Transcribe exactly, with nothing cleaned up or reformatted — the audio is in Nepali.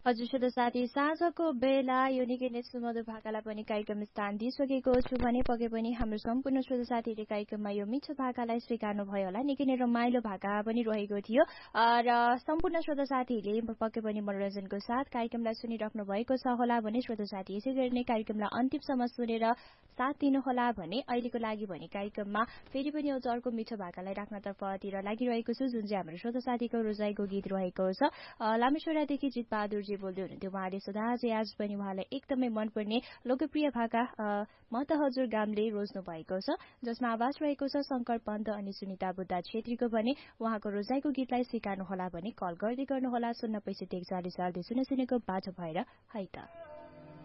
हजुर श्रोता साथी साँझको बेला यो निकै नै सुमधुर भाकालाई पनि कार्यक्रम स्थान दिइसकेको छु भने पके पनि हाम्रो सम्पूर्ण श्रोता साथीहरूले कार्यक्रममा यो मिठो भाकालाई स्वीकार्नु भयो होला। निकै नै रमाइलो भाका पनि रहेको थियो र सम्पूर्ण श्रोता साथीहरूले पके पनि मनोरञ्जनको साथ कार्यक्रमलाई सुनिराख्नु भएको छ होला भने श्रोता साथी यसै गरी नै कार्यक्रमलाई अन्तिमसम्म सुनेर साथ दिनुहोला भने अहिलेको लागि भने कार्यक्रममा फेरि पनि एउटा अर्को मिठो भाकालाई राख्नतर्फतिर लागिरहेको छु जुन चाहिँ हाम्रो श्रोता साथीको रोजाइको गीत रहेको छ। लामेछोडादेखि जित बहादुरजी बोल्दै हुनुहुन्थ्यो। उहाँले सोधाजे आज पनि उहाँलाई एकदमै मनपर्ने लोकप्रिय भाका म त हजुर गामले रोज्नु भएको छ जसमा आवाज रहेको छ शंकर पन्त अनि सुनिता बुद्धा छेत्रीको भने उहाँको रोजाइको गीतलाई स्वीकार्नु होला भने कल गर्दै गर्नुहोला शून्य पैँसठी एकचालिस चालिस शून्य शून्यको बाटो भएर है त।